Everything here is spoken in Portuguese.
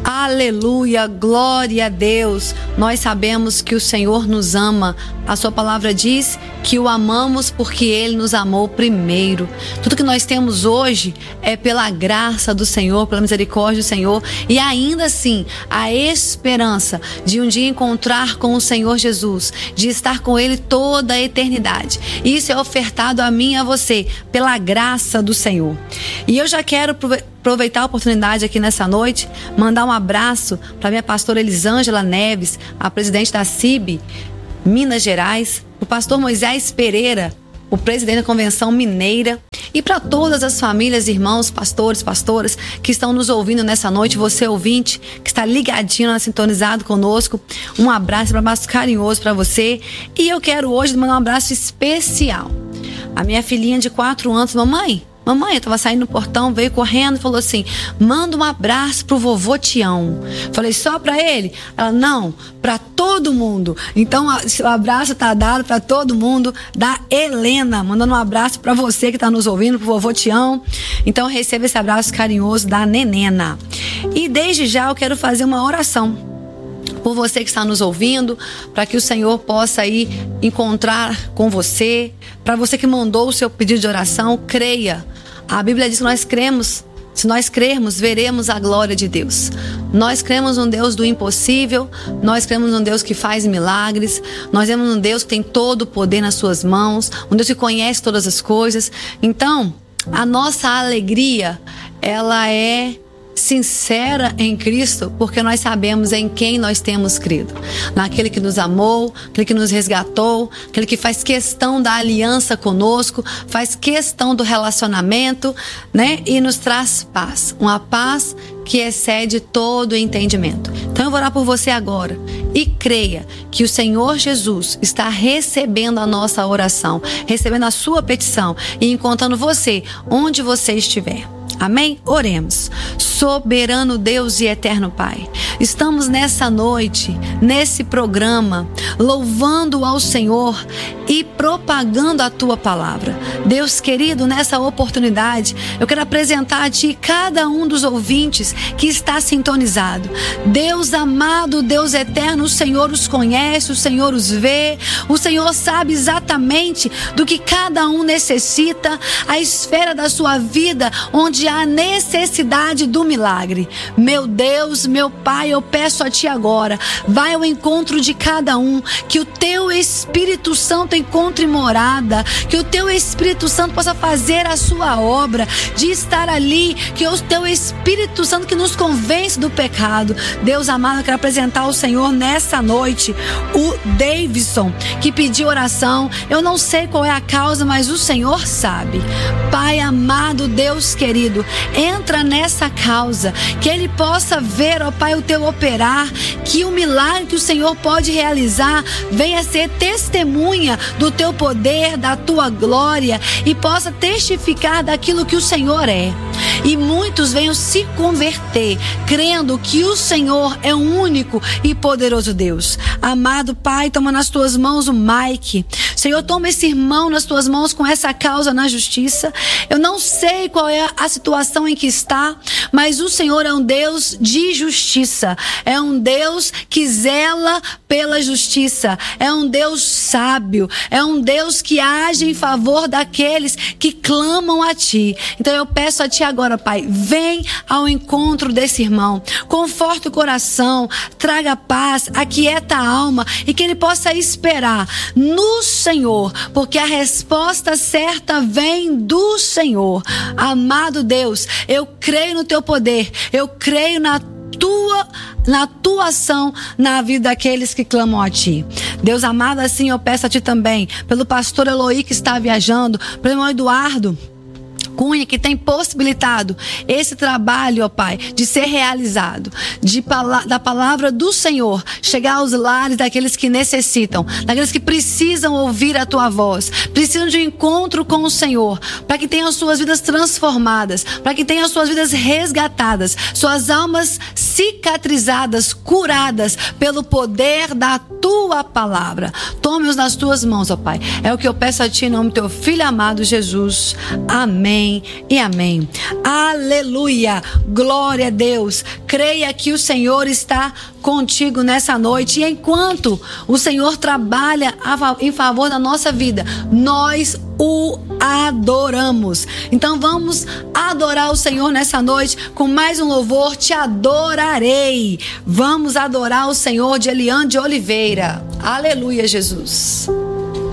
Aleluia, glória a Deus. Nós sabemos que o Senhor nos ama. A sua palavra diz que o amamos porque Ele nos amou primeiro. Tudo que nós temos hoje é pela graça do Senhor, pela misericórdia do Senhor, e ainda assim a esperança de um dia encontrar com o Senhor Jesus, de estar com Ele toda a eternidade. Isso é ofertado a mim e a você pela graça do Senhor. E eu já quero aproveitar a oportunidade aqui nessa noite, mandar um abraço para minha pastora Elisângela Neves, a presidente da CIB Minas Gerais, o pastor Moisés Pereira, o presidente da Convenção Mineira, e para todas as famílias, irmãos, pastores, pastoras que estão nos ouvindo nessa noite, você ouvinte que está ligadinho, sintonizado conosco, um abraço carinhoso para você. E eu quero hoje mandar um abraço especial. A minha filhinha de 4 anos, mamãe, eu tava saindo no portão, veio correndo e falou assim: manda um abraço pro vovô Tião. Falei, só pra ele? Ela, não, pra todo mundo. Então o abraço tá dado pra todo mundo, da Helena, mandando um abraço pra você que tá nos ouvindo, pro vovô Tião. Então receba esse abraço carinhoso da Nenena. E desde já eu quero fazer uma oração por você que está nos ouvindo, para que o Senhor possa ir encontrar com você. Para você que mandou o seu pedido de oração, creia. A Bíblia diz que nós cremos. Se nós crermos, veremos a glória de Deus. Nós cremos num Deus do impossível. Nós cremos num Deus que faz milagres. Nós cremos num Deus que tem todo o poder nas suas mãos. Um Deus que conhece todas as coisas. Então, a nossa alegria, ela é sincera em Cristo, porque nós sabemos em quem nós temos crido. Naquele que nos amou, aquele que nos resgatou, aquele que faz questão da aliança conosco, faz questão do relacionamento, né? E nos traz paz. Uma paz que excede todo o entendimento. Então eu vou orar por você agora. E creia que o Senhor Jesus está recebendo a nossa oração, recebendo a sua petição e encontrando você onde você estiver. Amém? Oremos. Soberano Deus e eterno Pai, estamos nessa noite, nesse programa, louvando ao Senhor e propagando a Tua palavra. Deus querido, nessa oportunidade, eu quero apresentar a Ti cada um dos ouvintes que está sintonizado. Deus amado, Deus eterno, o Senhor os conhece, o Senhor os vê, o Senhor sabe exatamente do que cada um necessita, a esfera da sua vida onde há necessidade do milagre. Meu Deus, meu Pai, eu peço a Ti agora, vai ao encontro de cada um, que o Teu Espírito Santo encontre morada, que o Teu Espírito Santo possa fazer a sua obra, de estar ali, que o Teu Espírito Santo que nos convence do pecado. Deus amado, eu quero apresentar ao Senhor nessa noite o Davidson, que pediu oração. Eu não sei qual é a causa, mas o Senhor sabe. Pai amado, Deus querido, entra nessa causa, que ele possa ver, ó Pai, o Teu operar, que o milagre que o Senhor pode realizar venha ser testemunha do Teu poder, da Tua glória, e possa testificar daquilo que o Senhor é. E muitos venham se converter, crendo que o Senhor é o único e poderoso Deus. Amado Pai, toma nas Tuas mãos o Mike. Senhor, toma esse irmão nas Tuas mãos com essa causa na justiça. Eu não sei qual é a situação em que está, mas o Senhor é um Deus de justiça. É um Deus que zela pela justiça. É um Deus sábio. É um Deus que age em favor daqueles que clamam a Ti. Então eu peço a Ti agora, Pai, vem ao encontro desse irmão. Conforta o coração, traga paz, aquieta a alma e que ele possa esperar no Senhor, porque a resposta certa vem do Senhor. Amado Deus, eu creio no Teu poder, eu creio na Tua ação na vida daqueles que clamam a Ti. Deus amado, assim eu peço a Ti também, pelo pastor Eloí que está viajando, pelo irmão Eduardo Cunha, que tem possibilitado esse trabalho, ó Pai, de ser realizado, da palavra do Senhor chegar aos lares daqueles que necessitam, daqueles que precisam ouvir a Tua voz, precisam de um encontro com o Senhor, para que tenham suas vidas transformadas, para que tenham suas vidas resgatadas, suas almas cicatrizadas, curadas pelo poder da tua palavra. Tome-os nas tuas mãos, ó Pai. É o que eu peço a ti em nome do teu filho amado Jesus. Amém e amém. Aleluia. Glória a Deus. Creia que o Senhor está contigo nessa noite. E enquanto o Senhor trabalha em favor da nossa vida, nós o adoramos. Então vamos adorar o Senhor nessa noite com mais um louvor. Te adorarei. Vamos adorar o Senhor, de Eliane de Oliveira. Aleluia, Jesus.